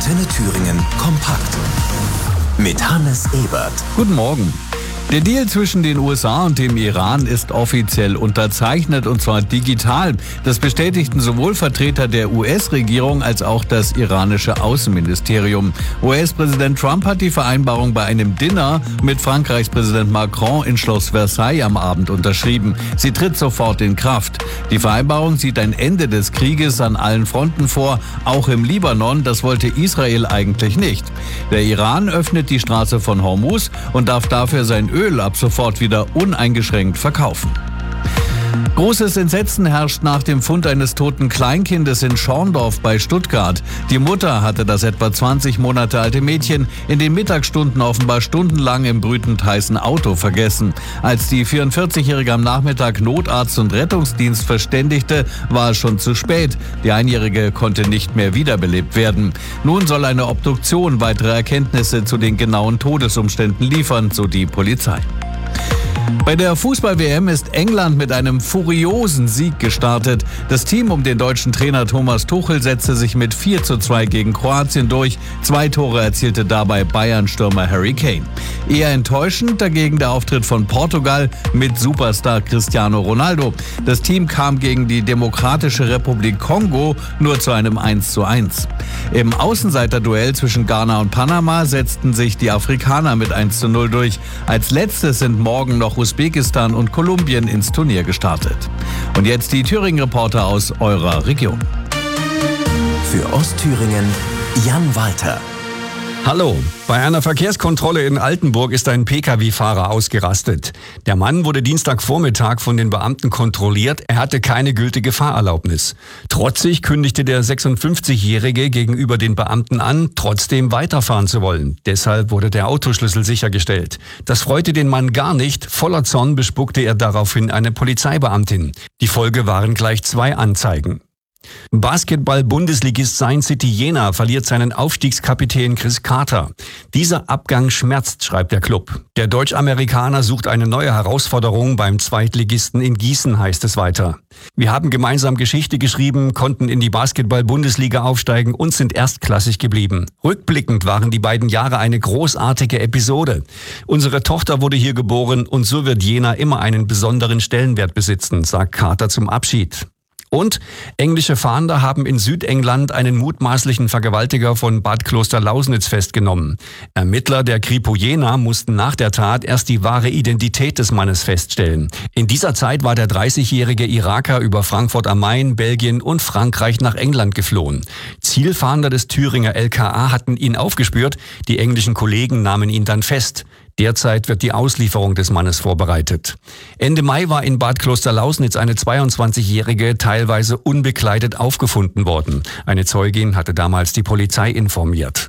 Antenne Thüringen kompakt. Mit Hannes Ebert. Guten Morgen. Der Deal zwischen den USA und dem Iran ist offiziell unterzeichnet, und zwar digital. Das bestätigten sowohl Vertreter der US-Regierung als auch das iranische Außenministerium. US-Präsident Trump hat die Vereinbarung bei einem Dinner mit Frankreichs Präsident Macron in Schloss Versailles am Abend unterschrieben. Sie tritt sofort in Kraft. Die Vereinbarung sieht ein Ende des Krieges an allen Fronten vor, auch im Libanon. Das wollte Israel eigentlich nicht. Der Iran öffnet die Straße von Hormuz und darf dafür sein Öl ab sofort wieder uneingeschränkt verkaufen. Großes Entsetzen herrscht nach dem Fund eines toten Kleinkindes in Schorndorf bei Stuttgart. Die Mutter hatte das etwa 20 Monate alte Mädchen in den Mittagsstunden offenbar stundenlang im brütend heißen Auto vergessen. Als die 44-Jährige am Nachmittag Notarzt und Rettungsdienst verständigte, war es schon zu spät. Die Einjährige konnte nicht mehr wiederbelebt werden. Nun soll eine Obduktion weitere Erkenntnisse zu den genauen Todesumständen liefern, so die Polizei. Bei der Fußball-WM ist England mit einem furiosen Sieg gestartet. Das Team um den deutschen Trainer Thomas Tuchel setzte sich mit 4:2 gegen Kroatien durch. 2 Tore erzielte dabei Bayern-Stürmer Harry Kane. Eher enttäuschend dagegen der Auftritt von Portugal mit Superstar Cristiano Ronaldo. Das Team kam gegen die Demokratische Republik Kongo nur zu einem 1:1. Im Außenseiterduell zwischen Ghana und Panama setzten sich die Afrikaner mit 1:0 durch. Als letztes sind morgen noch Usbekistan und Kolumbien ins Turnier gestartet. Und jetzt die Thüringen-Reporter aus eurer Region. Für Ostthüringen Jan Walter. Hallo, bei einer Verkehrskontrolle in Altenburg ist ein Pkw-Fahrer ausgerastet. Der Mann wurde Dienstagvormittag von den Beamten kontrolliert. Er hatte keine gültige Fahrerlaubnis. Trotzig kündigte der 56-Jährige gegenüber den Beamten an, trotzdem weiterfahren zu wollen. Deshalb wurde der Autoschlüssel sichergestellt. Das freute den Mann gar nicht. Voller Zorn bespuckte er daraufhin eine Polizeibeamtin. Die Folge waren gleich 2 Anzeigen. Basketball-Bundesligist Science City Jena verliert seinen Aufstiegskapitän Chris Carter. Dieser Abgang schmerzt, schreibt der Club. Der Deutsch-Amerikaner sucht eine neue Herausforderung beim Zweitligisten in Gießen, heißt es weiter. Wir haben gemeinsam Geschichte geschrieben, konnten in die Basketball-Bundesliga aufsteigen und sind erstklassig geblieben. Rückblickend waren die beiden Jahre eine großartige Episode. Unsere Tochter wurde hier geboren und so wird Jena immer einen besonderen Stellenwert besitzen, sagt Carter zum Abschied. Und englische Fahnder haben in Südengland einen mutmaßlichen Vergewaltiger von Bad Klosterlausnitz festgenommen. Ermittler der Kripo Jena mussten nach der Tat erst die wahre Identität des Mannes feststellen. In dieser Zeit war der 30-jährige Iraker über Frankfurt am Main, Belgien und Frankreich nach England geflohen. Zielfahnder des Thüringer LKA hatten ihn aufgespürt, die englischen Kollegen nahmen ihn dann fest. Derzeit wird die Auslieferung des Mannes vorbereitet. Ende Mai war in Bad Klosterlausnitz eine 22-Jährige teilweise unbekleidet aufgefunden worden. Eine Zeugin hatte damals die Polizei informiert.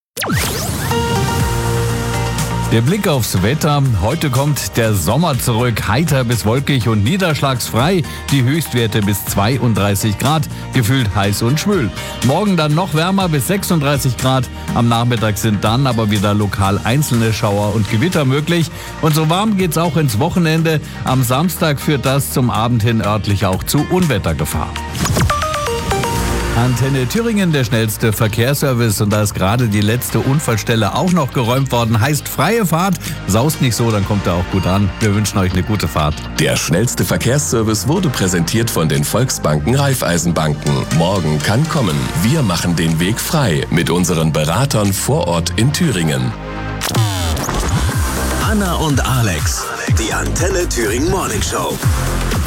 Der Blick aufs Wetter. Heute kommt der Sommer zurück. Heiter bis wolkig und niederschlagsfrei. Die Höchstwerte bis 32 Grad. Gefühlt heiß und schwül. Morgen dann noch wärmer bis 36 Grad. Am Nachmittag sind dann aber wieder lokal einzelne Schauer und Gewitter möglich. Und so warm geht's auch ins Wochenende. Am Samstag führt das zum Abend hin örtlich auch zu Unwettergefahr. Antenne Thüringen, der schnellste Verkehrsservice, und da ist gerade die letzte Unfallstelle auch noch geräumt worden. Heißt freie Fahrt, saust nicht so, dann kommt er auch gut an. Wir wünschen euch eine gute Fahrt. Der schnellste Verkehrsservice wurde präsentiert von den Volksbanken Raiffeisenbanken. Morgen kann kommen. Wir machen den Weg frei mit unseren Beratern vor Ort in Thüringen. Anna und Alex, die Antenne Thüringen Morning Show.